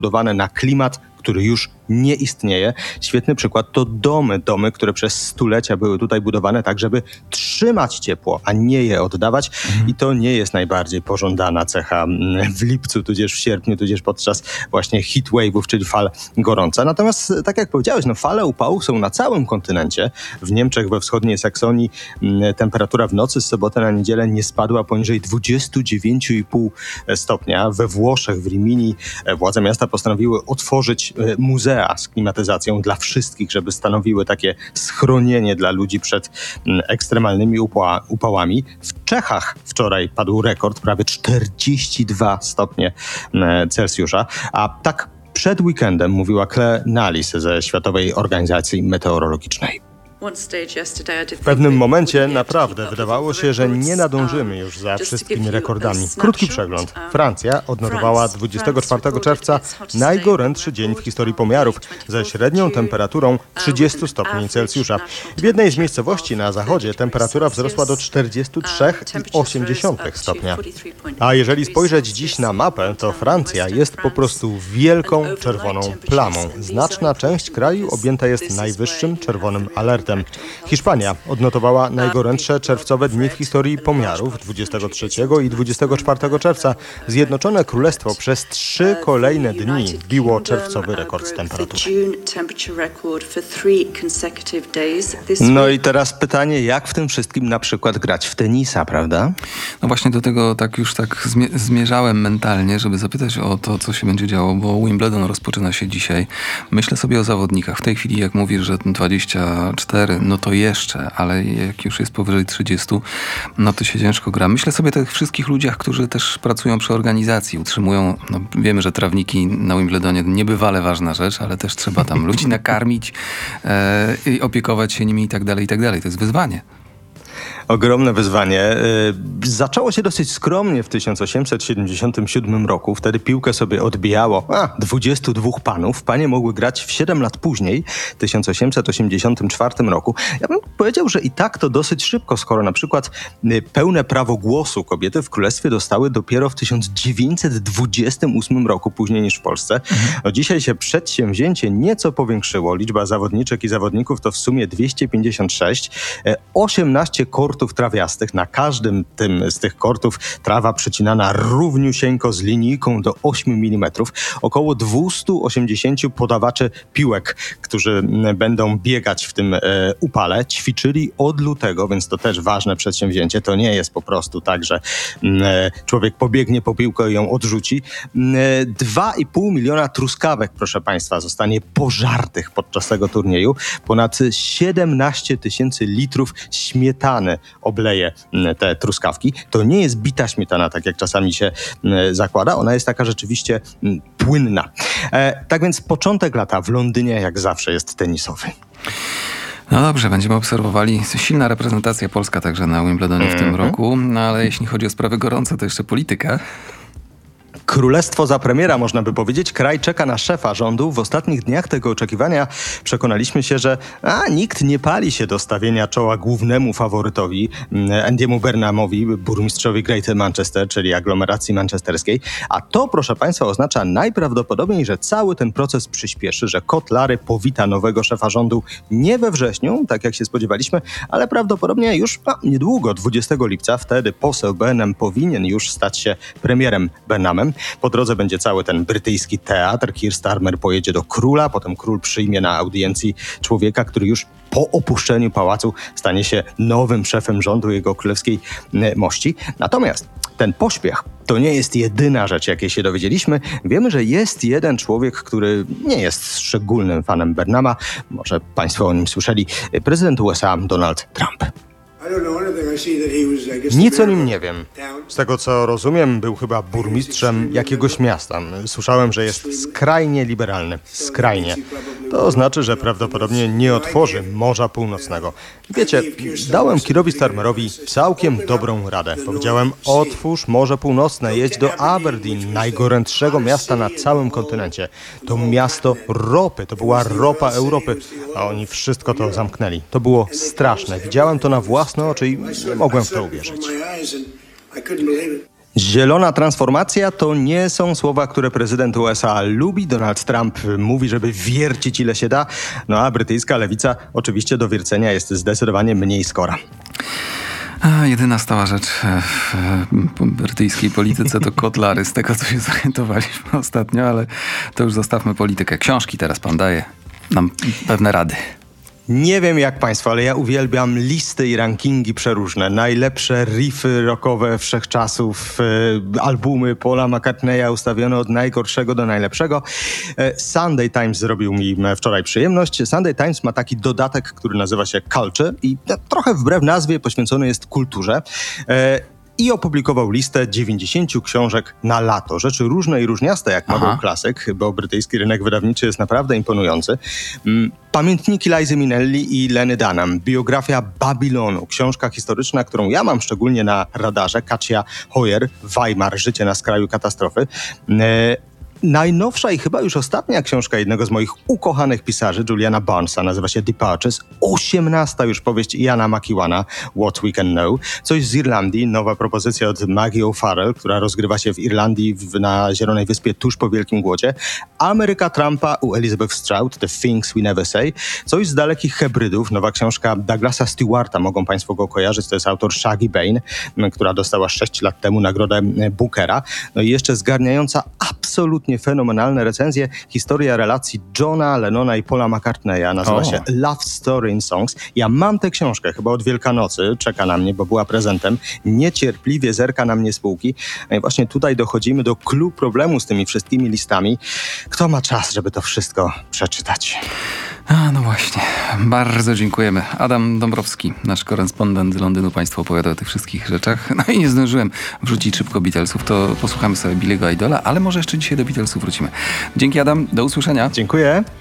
zbudowane na klimat, który już nie istnieje. Świetny przykład to domy, które przez stulecia były tutaj budowane tak, żeby trzymać ciepło, a nie je oddawać. I to nie jest najbardziej pożądana cecha w lipcu, tudzież w sierpniu, tudzież podczas właśnie heatwave'ów, czyli fal gorąca. Natomiast, tak jak powiedziałeś, fale upałów są na całym kontynencie. W Niemczech, we wschodniej Saksonii temperatura w nocy z soboty na niedzielę nie spadła poniżej 29,5 stopnia. We Włoszech, w Rimini władze miasta postanowiły otworzyć muzea z klimatyzacją dla wszystkich, żeby stanowiły takie schronienie dla ludzi przed ekstremalnymi upałami. W Czechach wczoraj padł rekord, prawie 42 stopnie Celsjusza, a tak przed weekendem mówiła Claire Nalis ze Światowej Organizacji Meteorologicznej. W pewnym momencie naprawdę wydawało się, że nie nadążymy już za wszystkimi rekordami. Krótki przegląd. Francja odnotowała 24 czerwca najgorętszy dzień w historii pomiarów ze średnią temperaturą 30 stopni Celsjusza. W jednej z miejscowości na zachodzie temperatura wzrosła do 43,8 stopnia. A jeżeli spojrzeć dziś na mapę, to Francja jest po prostu wielką czerwoną plamą. Znaczna część kraju objęta jest najwyższym czerwonym alertem. Hiszpania odnotowała najgorętsze czerwcowe dni w historii pomiarów 23 i 24 czerwca. Zjednoczone Królestwo przez 3 kolejne dni biło czerwcowy rekord temperatury. No i teraz pytanie, jak w tym wszystkim na przykład grać w tenisa, prawda? No właśnie do tego tak zmierzałem mentalnie, żeby zapytać o to, co się będzie działo, bo Wimbledon rozpoczyna się dzisiaj. Myślę sobie o zawodnikach. W tej chwili, jak mówisz, że 24, no to jeszcze, ale jak już jest powyżej 30, no to się ciężko gra. Myślę sobie o tych wszystkich ludziach, którzy też pracują przy organizacji, utrzymują, wiemy, że trawniki na Wimbledonie niebywale ważna rzecz, ale też trzeba tam ludzi nakarmić i opiekować się nimi i tak dalej, i tak dalej. To jest wyzwanie. Ogromne wyzwanie. Zaczęło się dosyć skromnie w 1877 roku. Wtedy piłkę sobie odbijało 22 panów. Panie mogły grać w 7 lat później, w 1884 roku. Ja bym powiedział, że i tak to dosyć szybko, skoro na przykład pełne prawo głosu kobiety w królestwie dostały dopiero w 1928 roku, później niż w Polsce. No dzisiaj się przedsięwzięcie nieco powiększyło. Liczba zawodniczek i zawodników to w sumie 256. 18 kortów trawiastych. Na każdym z tych kortów trawa przecinana równiusieńko z linijką do 8 mm. Około 280 podawaczy piłek, którzy będą biegać w tym upale, ćwiczyli od lutego, więc to też ważne przedsięwzięcie. To nie jest po prostu tak, że człowiek pobiegnie po piłkę i ją odrzuci. 2,5 miliona truskawek, proszę Państwa, zostanie pożartych podczas tego turnieju. Ponad 17 tysięcy litrów śmietany obleje te truskawki. To nie jest bita śmietana, tak jak czasami się zakłada. Ona jest taka rzeczywiście płynna. Tak więc początek lata w Londynie jak zawsze jest tenisowy. No dobrze, będziemy obserwowali. Silna reprezentacja polska także na Wimbledonie w tym roku, no ale jeśli chodzi o sprawy gorące, to jeszcze polityka. Królestwo za premiera, można by powiedzieć. Kraj czeka na szefa rządu. W ostatnich dniach tego oczekiwania przekonaliśmy się, że nikt nie pali się do stawienia czoła głównemu faworytowi, Andy'emu Burnhamowi, burmistrzowi Greater Manchester, czyli aglomeracji manchesterskiej. A to, proszę Państwa, oznacza najprawdopodobniej, że cały ten proces przyspieszy, że kot Lary powita nowego szefa rządu nie we wrześniu, tak jak się spodziewaliśmy, ale prawdopodobnie już niedługo, 20 lipca. Wtedy poseł Burnham powinien już stać się premierem Burnhamem. Po drodze będzie cały ten brytyjski teatr. Keir Starmer pojedzie do króla, potem król przyjmie na audiencji człowieka, który już po opuszczeniu pałacu stanie się nowym szefem rządu jego królewskiej mości. Natomiast ten pośpiech to nie jest jedyna rzecz, jakiej się dowiedzieliśmy. Wiemy, że jest jeden człowiek, który nie jest szczególnym fanem Burnhama. Może Państwo o nim słyszeli. Prezydent USA Donald Trump. Nic o nim nie wiem. Z tego co rozumiem, był chyba burmistrzem jakiegoś miasta. Słyszałem, że jest skrajnie liberalny. Skrajnie. To znaczy, że prawdopodobnie nie otworzy Morza Północnego. Wiecie, dałem Keirowi Starmerowi całkiem dobrą radę. Powiedziałem, otwórz Morze Północne, jedź do Aberdeen, najgorętszego miasta na całym kontynencie. To miasto ropy, to była ropa Europy, a oni wszystko to zamknęli. To było straszne. Widziałem to na własne oczy i nie mogłem w to uwierzyć. Zielona transformacja to nie są słowa, które prezydent USA lubi. Donald Trump mówi, żeby wiercić ile się da, no a brytyjska lewica oczywiście do wiercenia jest zdecydowanie mniej skora. A jedyna stała rzecz w brytyjskiej polityce to kotlary, z tego co się zorientowaliśmy ostatnio, ale to już zostawmy politykę. Książki teraz pan daje nam pewne rady. Nie wiem jak państwo, ale ja uwielbiam listy i rankingi przeróżne. Najlepsze riffy rockowe wszechczasów, albumy Paula McCartneya ustawione od najgorszego do najlepszego. Sunday Times zrobił mi wczoraj przyjemność. Sunday Times ma taki dodatek, który nazywa się Culture i trochę wbrew nazwie poświęcony jest kulturze. I opublikował listę 90 książek na lato. Rzeczy różne i różniaste, jak mawiał klasyk, bo brytyjski rynek wydawniczy jest naprawdę imponujący. Pamiętniki Lizy Minnelli i Leny Dunham. Biografia Babilonu. Książka historyczna, którą ja mam szczególnie na radarze. Katia Heuer, Weimar, życie na skraju katastrofy. Najnowsza i chyba już ostatnia książka jednego z moich ukochanych pisarzy, Juliana Barnesa, nazywa się Departures. 18. już powieść Iana McEwana, What We Can Know. Coś z Irlandii, nowa propozycja od Maggie O'Farrell, która rozgrywa się w Irlandii na Zielonej Wyspie tuż po Wielkim Głodzie. Ameryka Trumpa u Elizabeth Strout, The Things We Never Say. Coś z dalekich hybrydów, nowa książka Douglasa Stewarta, mogą państwo go kojarzyć, to jest autor Shaggy Bane, która dostała 6 lat temu nagrodę Bookera. No i jeszcze zgarniająca absolutnie fenomenalne recenzje, historia relacji Johna Lennona i Paula McCartneya, nazywa się Love Story in Songs. Ja mam tę książkę, chyba od Wielkanocy, czeka na mnie, bo była prezentem, niecierpliwie zerka na mnie z półki. No i właśnie tutaj dochodzimy do clou problemu z tymi wszystkimi listami. Kto ma czas, żeby to wszystko przeczytać? No właśnie, bardzo dziękujemy. Adam Dąbrowski, nasz korespondent z Londynu, państwu opowiada o tych wszystkich rzeczach. No i nie zdążyłem wrzucić szybko Beatlesów, to posłuchamy sobie Billy'ego Idola, ale może jeszcze dzisiaj do Beatlesów wrócimy. Dzięki Adam, do usłyszenia. Dziękuję.